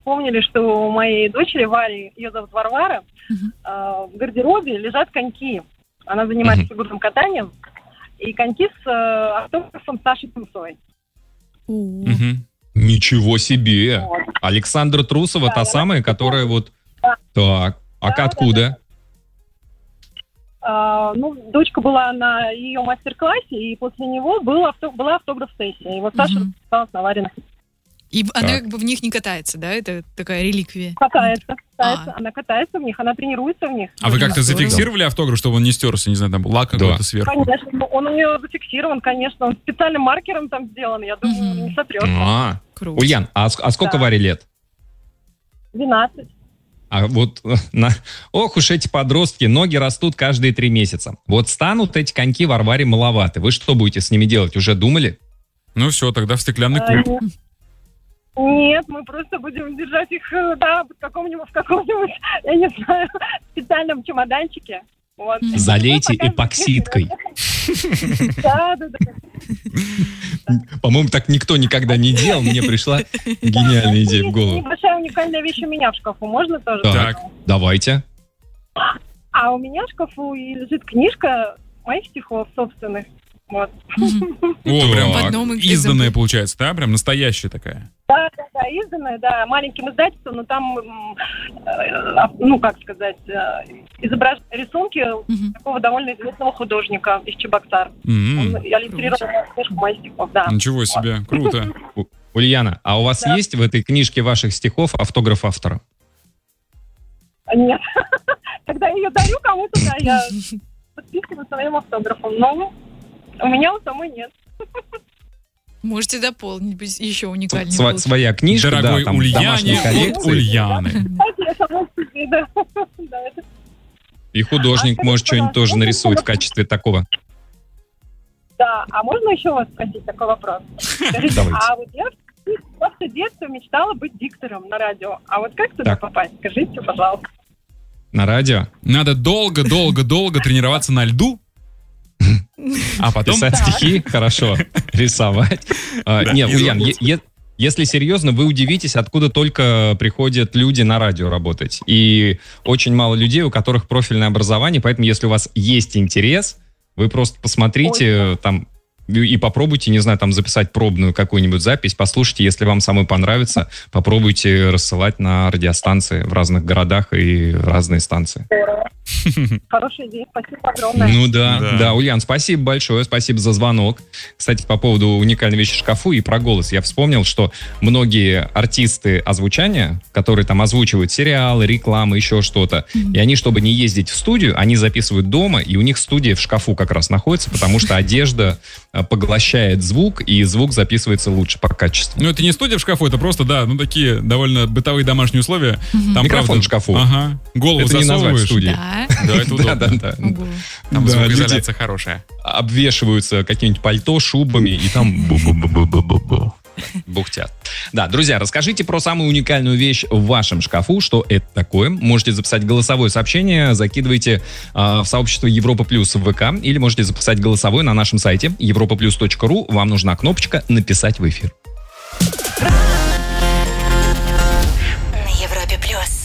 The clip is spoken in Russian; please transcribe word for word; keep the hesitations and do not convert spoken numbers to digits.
вспомнили, что у моей дочери Вари, ее зовут Варвара, uh-huh. в гардеробе лежат коньки. Она занимается uh-huh. фигурным катанием. И коньки с автографом Саши Трусовой. Uh-huh. Ничего себе! Вот. Александра Трусова, да, та самая, которая вот... Да. Так, а да, откуда? Да, да. А, ну, дочка была на ее мастер-классе, и после него был авто, была автограф-сессия. И вот Саша uh-huh. расписалась на Вариных. И так. Она как бы в них не катается, да? Это такая реликвия. Катается, катается. А. Она катается в них, она тренируется в них. А вы как-то зафиксировали автограф, чтобы он не стерся, не знаю, там лак какой-то да. сверху? Конечно, он у нее зафиксирован, конечно. Он специальным маркером там сделан, я думаю, угу. не сотрется. А, круто. Ульян, а, а сколько да. Варе лет? двенадцать. А вот, на... ох уж эти подростки, ноги растут каждые три месяца. Вот станут эти коньки Варваре маловаты. Вы что будете с ними делать? Уже думали? Ну все, тогда в стеклянный клуб. А, нет, мы просто будем держать их, да, в каком-нибудь, в каком-нибудь, я не знаю, специальном чемоданчике. Вот. Залейте эпоксидкой. Да, да, да. По-моему, так никто никогда не делал. Мне пришла гениальная идея в голову. Небольшая уникальная вещь у меня в шкафу. Можно тоже? Так, давайте. А у меня в шкафу лежит книжка моих стихов собственных. Вот. О, прям изданная получается, да? Прям настоящая такая. Да, да, да, изданная, да, маленьким издательством, но там, ну, как сказать, изображают рисунки uh-huh. такого довольно известного художника из Чебоксар. Uh-huh. Он иллюстрировал книжку моих стихов, да. Ничего себе, вот. Круто. Ульяна, а у вас да. есть в этой книжке ваших стихов автограф автора? Нет. Когда я ее дарю кому-то, да, я подписываю своим автографом, но у меня у самой нет. Можете дополнить, быть еще уникальнее. Св- своя книжка, дорогой да, там Ульяне от Ульяны. И художник а может что-нибудь тоже нарисовать в качестве такого. Да, а можно еще вас спросить такой вопрос? Скажите, а вот я после детства мечтала быть диктором на радио. А вот как туда так. попасть? Скажите, пожалуйста. На радио? Надо долго-долго-долго тренироваться на льду. А потом... Писать так. стихи, хорошо, рисовать. А, да, не, Ульян, е- е- если серьезно, вы удивитесь, откуда только приходят люди на радио работать. И очень мало людей, у которых профильное образование, поэтому если у вас есть интерес, вы просто посмотрите Ой. там и попробуйте, не знаю, там записать пробную какую-нибудь запись, послушайте, если вам самой понравится, попробуйте рассылать на радиостанции в разных городах и разные станции. Хорошая идея, спасибо огромное. Ну да, да, да, Ульян, спасибо большое, спасибо за звонок. Кстати, по поводу уникальной вещи в шкафу и про голос, я вспомнил, что многие артисты озвучания, которые там озвучивают сериалы, рекламы, еще что-то, mm-hmm. и они, чтобы не ездить в студию, они записывают дома, и у них студия в шкафу как раз находится, потому что одежда поглощает звук, и звук записывается лучше по качеству. Ну, это не студия в шкафу, это просто, да, ну, такие довольно бытовые домашние условия. Mm-hmm. Там, микрофон правда, в шкафу. Ага, голову это не назвать студией. Да. Да, это удобно. Да, да, да. Там да, звукоизоляция хорошая. Обвешиваются каким-нибудь пальто, шубами, и там бу-бу-бу-бу-бу-бу. Бухтят. Да, друзья, расскажите про самую уникальную вещь в вашем шкафу, что это такое. Можете записать голосовое сообщение, закидывайте э, в сообщество Европа Плюс в ВК, или можете записать голосовое на нашем сайте европа плюс точка ру. Вам нужна кнопочка «Написать в эфир».